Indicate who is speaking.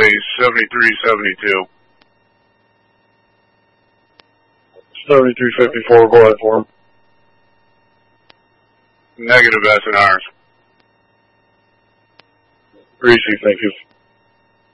Speaker 1: runway 7372.
Speaker 2: 7354, go ahead for him.
Speaker 1: Negative SNRs.
Speaker 2: Receive, thank you.